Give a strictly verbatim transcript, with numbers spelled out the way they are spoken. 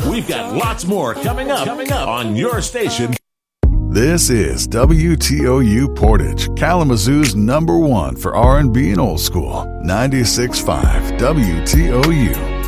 We've got lots more coming up, coming up on your station. This is W T O U Portage, Kalamazoo's number one for R and B and old school. ninety-six point five W T O U.